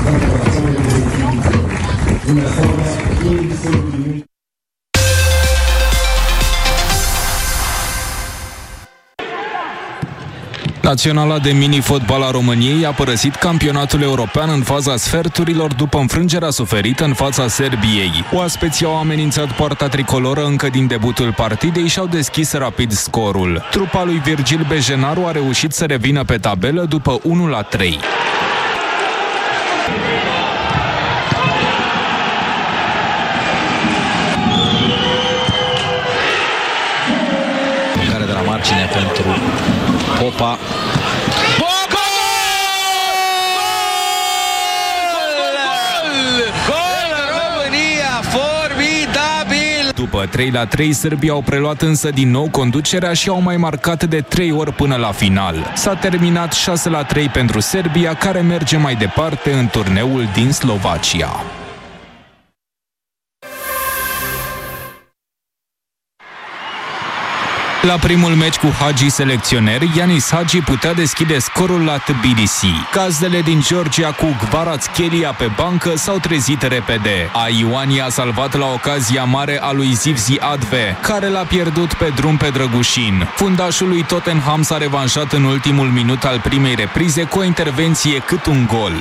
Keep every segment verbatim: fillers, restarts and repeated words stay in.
Naționala de mini-fotbal a României a părăsit campionatul european în faza sferturilor după înfrângerea suferită în fața Serbiei. Oaspeții au amenințat poarta tricoloră încă din debutul partidei și au deschis rapid scorul. Trupa lui Virgil Bejenaru a reușit să revină pe tabelă după unu la trei. Care de la margine pentru Popa. Popa! Gol! România! Formidabil! După trei la trei, sârbii au preluat însă din nou conducerea și au mai marcat de trei ori până la final. S-a terminat șase la trei pentru Serbia, care merge mai departe în turneul din Slovacia. La primul meci cu Hagi selecționer, Yanis Hagi putea deschide scorul la Tbilisi. Gazdele din Georgia cu Kvaratskhelia pe bancă s-au trezit repede. Ioani a salvat la ocazia mare a lui Zivzi Adve, care l-a pierdut pe drum pe Drăgușin. Fundașul lui Tottenham s-a revanșat în ultimul minut al primei reprize cu o intervenție cât un gol.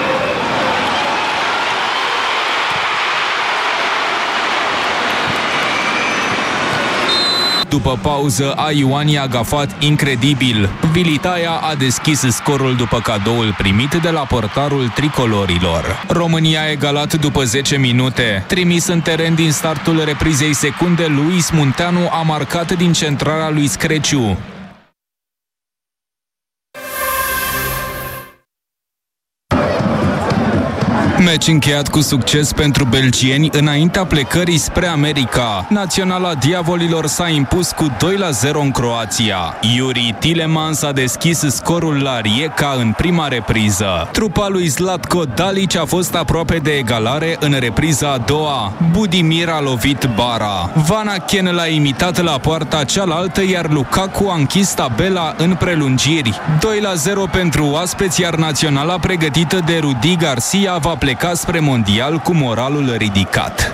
După pauză, Ioani a gafat incredibil. Vilitaia a deschis scorul după cadoul primit de la portarul tricolorilor. România a egalat după zece minute. Trimis în teren din startul reprizei secunde, Luis Munteanu a marcat din centrarea lui Screciu. Meci încheiat cu succes pentru belgieni înaintea plecării spre America. Naționala Diavolilor s-a impus cu doi la zero în Croația. Yuri Tillemans a deschis scorul la Rijeka în prima repriză. Trupa lui Zlatko Dalic a fost aproape de egalare în repriza a doua. Budimir a lovit bara. Van Aken l-a imitat la poarta cealaltă, iar Lukaku a închis tabela în prelungiri. doi la zero pentru oaspeți, iar naționala pregătită de Rudi Garcia va pleca pleca spre mondial cu moralul ridicat.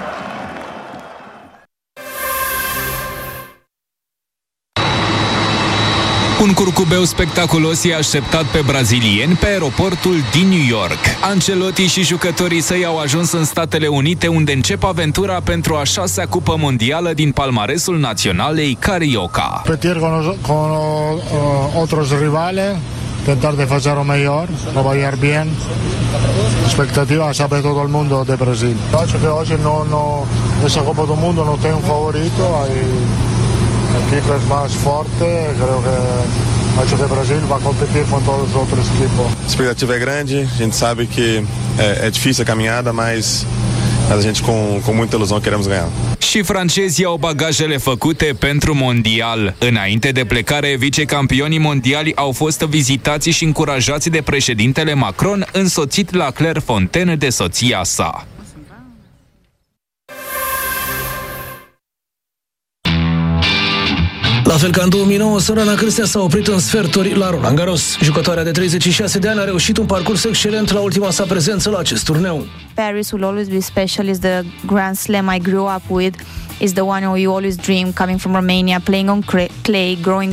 Un curcubeu spectaculos i-a așteptat pe brazilieni pe aeroportul din New York. Ancelotti și jucătorii săi au ajuns în Statele Unite, unde încep aventura pentru a șasea cupă mondială din palmaresul naționalei Carioca. Competir con, con uh, otros rivales, tentar de hacer o mejor, trabajar bien. Expectativa sabe todo el mundo de Brasil. Acho que hoy no, no, esa Copa do Mundo no tem un favorito, hay equipos más fuertes, creo que acho que Brasil va competir con todos os outros equipos. A expectativa é grande, a gente sabe que é, é difícil a caminhada, mas Mas a gente com, com muita ilusão queremos ganhar. Și francezii au bagajele făcute pentru mondial. Înainte de plecare, vicecampionii mondiali au fost vizitați și încurajați de președintele Macron, însoțit la Clairefontaine de soția sa. La fel ca în două mii nouă, Sorana Cârstea s-a oprit în sferturi la Roland Garros. Jucătoarea de treizeci și șase de ani a reușit un parcurs excelent la ultima sa prezență la acest turneu. Paris will always be special. Is the Grand Slam I grew up with. Is the one who you always dream, coming from Romania, playing on clay, growing